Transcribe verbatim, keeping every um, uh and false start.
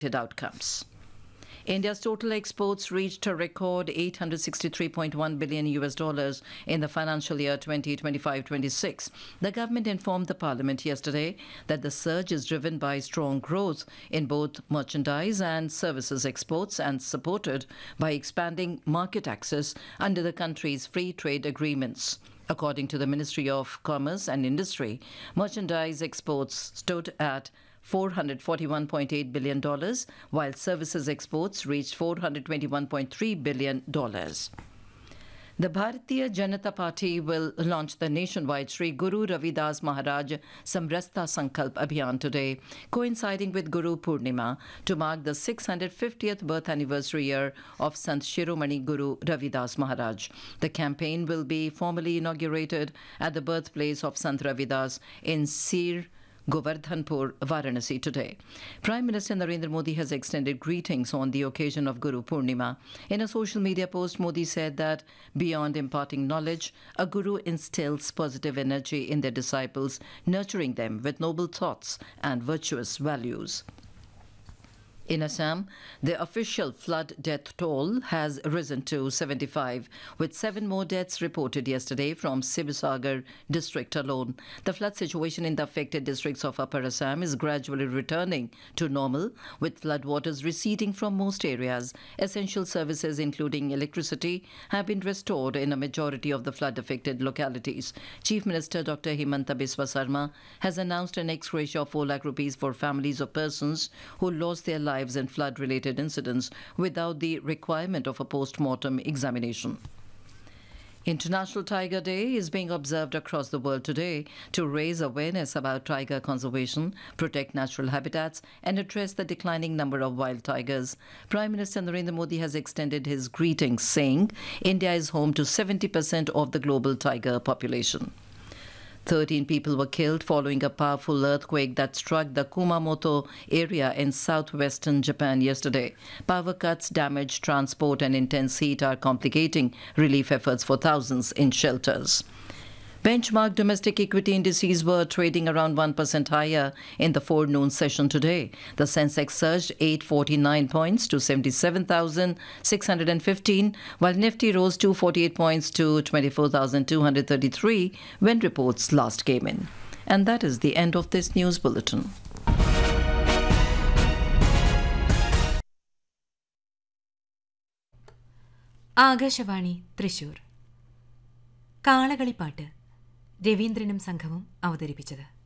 outcomes. India's total exports reached a record eight hundred sixty-three point one billion U S dollars in the financial year twenty twenty-five twenty-six. The government informed the parliament yesterday that the surge is driven by strong growth in both merchandise and services exports and supported by expanding market access under the country's free trade agreements. According to the Ministry of Commerce and Industry, merchandise exports stood at four hundred forty-one point eight billion dollars, while services exports reached four hundred twenty-one point three billion dollars. The Bharatiya Janata Party will launch the nationwide Sri Guru Ravidas Maharaj Samrastha Sankalp Abhiyan today, coinciding with Guru Purnima, to mark the six hundred fiftieth birth anniversary year of Sant Shiromani Guru Ravidas Maharaj. The campaign will be formally inaugurated at the birthplace of Sant Ravidas in Sir Govardhanpur, Varanasi today. Prime Minister Narendra Modi has extended greetings on the occasion of Guru Purnima. In a social media post, Modi said that beyond imparting knowledge, a guru instills positive energy in their disciples, nurturing them with noble thoughts and virtuous values. In Assam, the official flood death toll has risen to seventy-five, with seven more deaths reported yesterday from Sibasagar district alone. The flood situation in the affected districts of Upper Assam is gradually returning to normal, with floodwaters receding from most areas. Essential services, including electricity, have been restored in a majority of the flood-affected localities. Chief Minister Doctor Himanta Biswa Sarma has announced an ex gratia of four lakh rupees for families of persons who lost their lives in flood-related incidents without the requirement of a post-mortem examination. International Tiger Day is being observed across the world today to raise awareness about tiger conservation, protect natural habitats, and address the declining number of wild tigers. Prime Minister Narendra Modi has extended his greetings, saying India is home to seventy percent of the global tiger population. thirteen people were killed following a powerful earthquake that struck the Kumamoto area in southwestern Japan yesterday. Power cuts, damaged transport, and intense heat are complicating relief efforts for thousands in shelters. Benchmark domestic equity indices were trading around one percent higher in the forenoon session today. The Sensex surged eight hundred forty-nine points to seventy-seven thousand six hundred fifteen, while Nifty rose two hundred forty-eight points to twenty-four thousand two hundred thirty-three when reports last came in. And that is the end of this news bulletin. Akashvani Thrissur. കാളകളിപ്പാട്ട് രവീന്ദ്രനും സംഘവും അവതരിപ്പിച്ചത്.